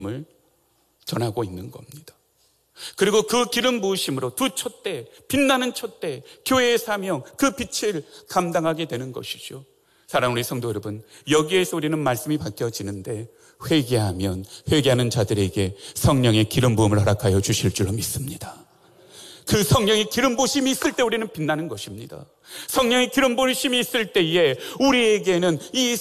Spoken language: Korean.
전하고 있는 겁니다. 그리고 그 기름 부으심으로 두 촛대, 빛나는 촛대, 교회의 사명, 그 빛을 감당하게 되는 것이죠. 사랑하는 우리 성도 여러분, 여기에서 우리는 말씀이 바뀌어지는데 회개하면 회개하는 자들에게 성령의 기름 부음을 허락하여 주실 줄로 믿습니다. 그 성령의 기름 부으심이 있을 때 우리는 빛나는 것입니다. 성령의 기름 부으심이 있을 때에 우리에게는 이